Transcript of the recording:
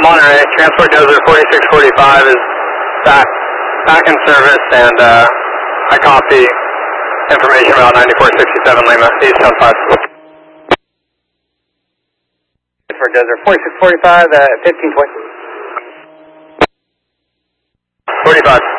Monterey, Transport Desert 4645 is back in service, and I copy information about 9467 Lima, Eastbound 5. For Desert 4645 at 1520. 45.